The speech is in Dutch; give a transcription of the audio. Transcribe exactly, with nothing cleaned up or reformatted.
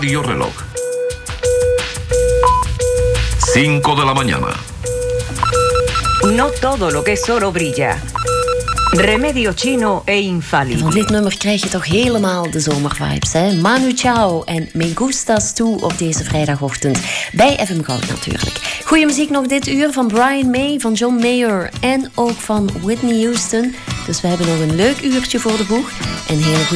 radioreloj. cinco de la mañana. No todo lo que es oro brilla. Remedio chino e infalible. Van dit nummer krijg je toch helemaal de zomervibes, hè? Manu Chao en Me Gustas Tu op deze vrijdagochtend. Bij F M Goud natuurlijk. Goeie muziek nog dit uur van Brian May, van John Mayer en ook van Whitney Houston. Dus we hebben nog een leuk uurtje voor de boeg. En hele goede